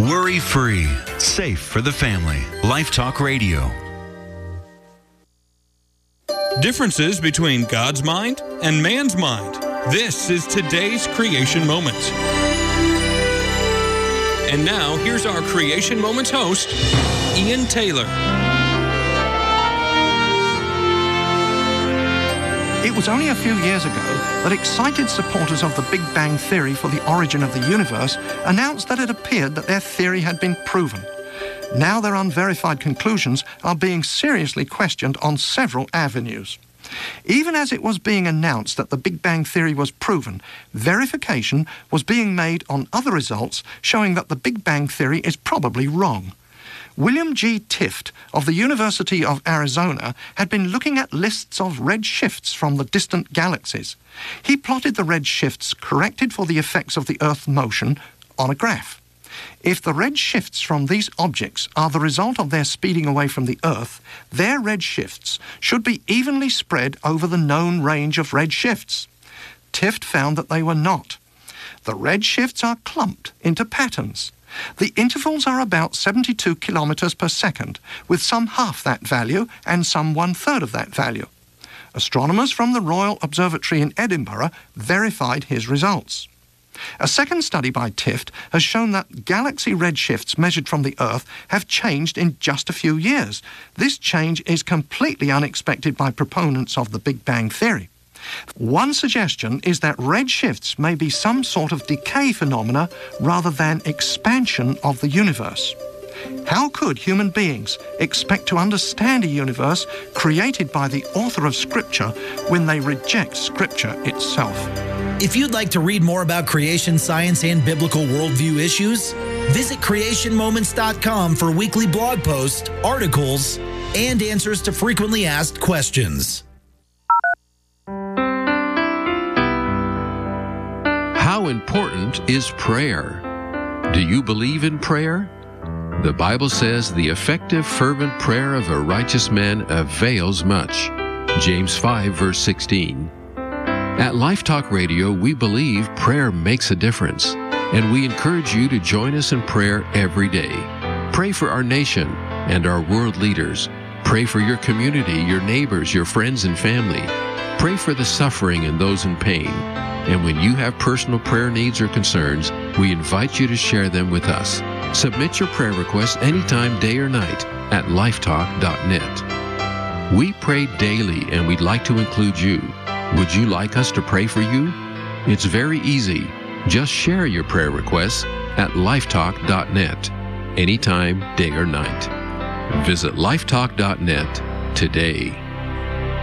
Worry-free, safe for the family. Life Talk Radio. Differences between God's mind and man's mind. This is today's Creation Moments. And now, here's our Creation Moments host, Ian Taylor. It was only a few years ago that excited supporters of the Big Bang Theory for the origin of the universe announced that it appeared that their theory had been proven. Now their unverified conclusions are being seriously questioned on several avenues. Even as it was being announced that the Big Bang Theory was proven, verification was being made on other results showing that the Big Bang Theory is probably wrong. William G. Tift of the University of Arizona had been looking at lists of red shifts from the distant galaxies. He plotted the red shifts corrected for the effects of the Earth's motion on a graph. If the red shifts from these objects are the result of their speeding away from the Earth, their red shifts should be evenly spread over the known range of red shifts. Tift found that they were not. The red shifts are clumped into patterns. The intervals are about 72 kilometers per second, with some half that value and some one-third of that value. Astronomers from the Royal Observatory in Edinburgh verified his results. A second study by Tift has shown that galaxy redshifts measured from the Earth have changed in just a few years. This change is completely unexpected by proponents of the Big Bang Theory. One suggestion is that redshifts may be some sort of decay phenomena rather than expansion of the universe. How could human beings expect to understand a universe created by the author of Scripture when they reject Scripture itself? If you'd like to read more about creation science and biblical worldview issues, visit creationmoments.com for weekly blog posts, articles, and answers to frequently asked questions. How important is prayer? Do you believe in prayer? The Bible says the effective, fervent prayer of a righteous man avails much. James 5, verse 16. At Life Talk Radio, we believe prayer makes a difference, and we encourage you to join us in prayer every day. Pray for our nation and our world leaders. Pray for your community, your neighbors, your friends and family. Pray for the suffering and those in pain. And when you have personal prayer needs or concerns, we invite you to share them with us. Submit your prayer requests anytime, day or night, at lifetalk.net. We pray daily, and we'd like to include you. Would you like us to pray for you? It's very easy. Just share your prayer requests at lifetalk.net, anytime, day or night. Visit lifetalk.net today.